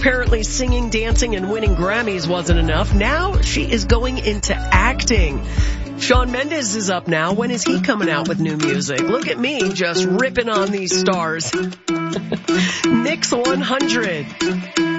Apparently singing, dancing, and winning Grammys wasn't enough. Now she is going into acting. Shawn Mendes is up now. When is he coming out with new music? Look at me just ripping on these stars. Mix 100.